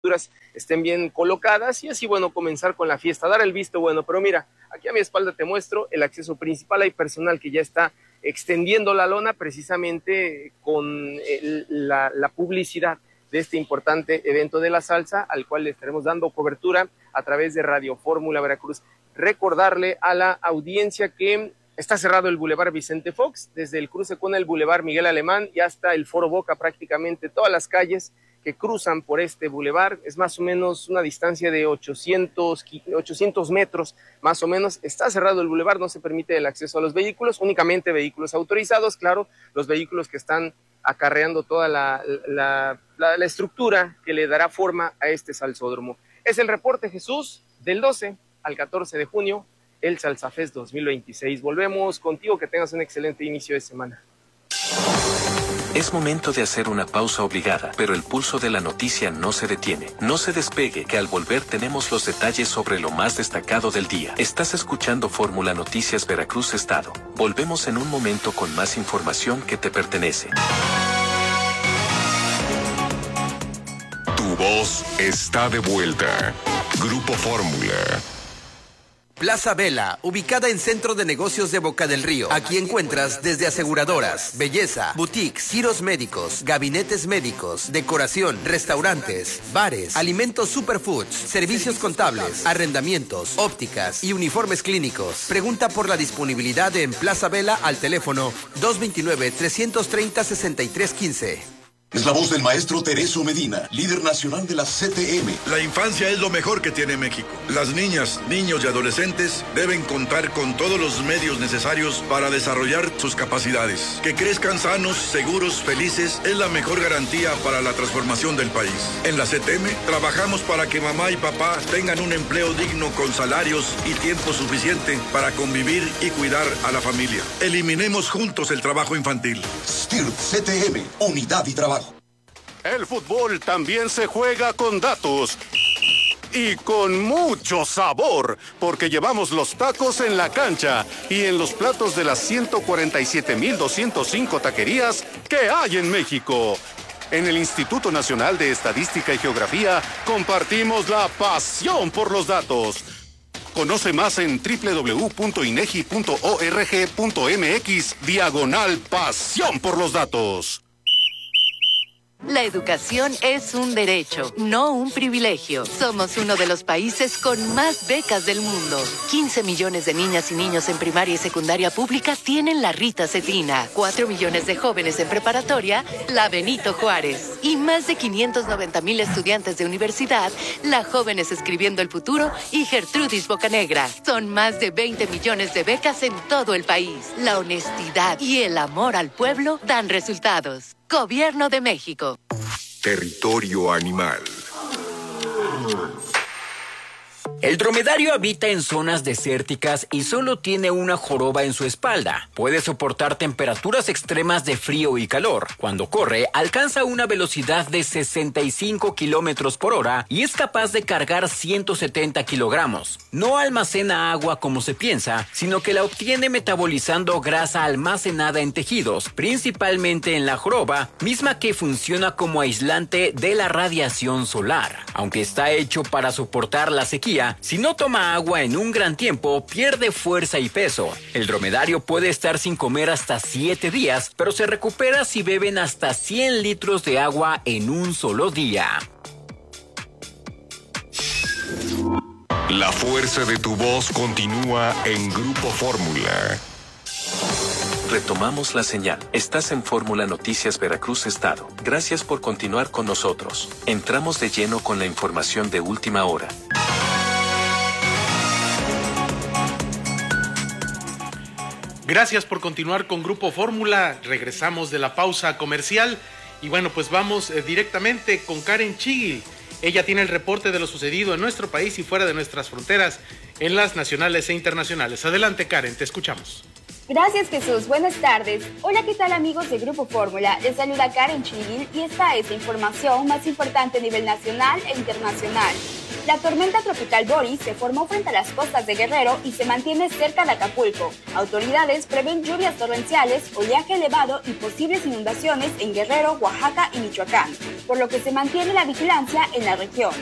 estén bien colocadas y así, bueno, comenzar con la fiesta, dar el visto bueno. Pero mira, aquí a mi espalda te muestro el acceso principal. Hay personal que ya está extendiendo la lona precisamente con la publicidad de este importante evento de la salsa, al cual le estaremos dando cobertura a través de Radio Fórmula Veracruz. Recordarle a la audiencia que está cerrado el Boulevard Vicente Fox, desde el cruce con el Boulevard Miguel Alemán y hasta el Foro Boca, prácticamente todas las calles que cruzan por este bulevar, es más o menos una distancia de 800 metros, más o menos. Está cerrado el bulevar, no se permite el acceso a los vehículos, únicamente vehículos autorizados, claro, los vehículos que están acarreando toda la estructura que le dará forma a este salsódromo. Es el reporte, Jesús, del 12 al 14 de junio, el Salsafest 2026. Volvemos contigo, que tengas un excelente inicio de semana. Es momento de hacer una pausa obligada, pero el pulso de la noticia no se detiene. No se despegue, que al volver tenemos los detalles sobre lo más destacado del día. Estás escuchando Fórmula Noticias Veracruz Estado. Volvemos en un momento con más información que te pertenece. Tu voz está de vuelta. Grupo Fórmula. Plaza Vela, ubicada en Centro de Negocios de Boca del Río. Aquí encuentras desde aseguradoras, belleza, boutiques, giros médicos, gabinetes médicos, decoración, restaurantes, bares, alimentos superfoods, servicios contables, arrendamientos, ópticas y uniformes clínicos. Pregunta por la disponibilidad en Plaza Vela al teléfono 229-330-6315. Es la voz del maestro Tereso Medina, líder nacional de la CTM. La infancia es lo mejor que tiene México. Las niñas, niños y adolescentes deben contar con todos los medios necesarios para desarrollar sus capacidades. Que crezcan sanos, seguros, felices es la mejor garantía para la transformación del país. En la CTM trabajamos para que mamá y papá tengan un empleo digno con salarios y tiempo suficiente para convivir y cuidar a la familia. Eliminemos juntos el trabajo infantil. STIRT CTM, unidad y trabajo. El fútbol también se juega con datos y con mucho sabor, porque llevamos los tacos en la cancha y en los platos de las 147,205 taquerías que hay en México. En el Instituto Nacional de Estadística y Geografía compartimos la pasión por los datos. Conoce más en www.inegi.org.mx/pasión por los datos. La educación es un derecho, no un privilegio. Somos uno de los países con más becas del mundo. 15 millones de niñas y niños en primaria y secundaria pública tienen la Rita Cetina. 4 millones de jóvenes en preparatoria, la Benito Juárez. Y más de 590,000 estudiantes de universidad, la Jóvenes Escribiendo el Futuro y Gertrudis Bocanegra. Son más de 20 millones de becas en todo el país. La honestidad y el amor al pueblo dan resultados. Gobierno de México. Territorio animal. El dromedario habita en zonas desérticas y solo tiene una joroba en su espalda. Puede soportar temperaturas extremas de frío y calor. Cuando corre, alcanza una velocidad de 65 kilómetros por hora y es capaz de cargar 170 kilogramos. No almacena agua como se piensa, sino que la obtiene metabolizando grasa almacenada en tejidos, principalmente en la joroba, misma que funciona como aislante de la radiación solar. Aunque está hecho para soportar la sequía, si no toma agua en un gran tiempo, pierde fuerza y peso. El dromedario puede estar sin comer hasta 7 días, pero se recupera si beben hasta 100 litros de agua en un solo día. La fuerza de tu voz continúa en Grupo Fórmula. Retomamos la señal. Estás en Fórmula Noticias Veracruz Estado. Gracias por continuar con nosotros. Entramos de lleno con la información de última hora. Gracias por continuar con Grupo Fórmula. Regresamos de la pausa comercial y bueno, pues vamos directamente con Karen Chigil. Ella tiene el reporte de lo sucedido en nuestro país y fuera de nuestras fronteras en las nacionales e internacionales. Adelante, Karen, te escuchamos. Gracias, Jesús. Buenas tardes. Hola, ¿qué tal, amigos de Grupo Fórmula? Les saluda Karen Chigil y esta es la información más importante a nivel nacional e internacional. La tormenta tropical Boris se formó frente a las costas de Guerrero y se mantiene cerca de Acapulco. Autoridades prevén lluvias torrenciales, oleaje elevado y posibles inundaciones en Guerrero, Oaxaca y Michoacán, por lo que se mantiene la vigilancia en la región.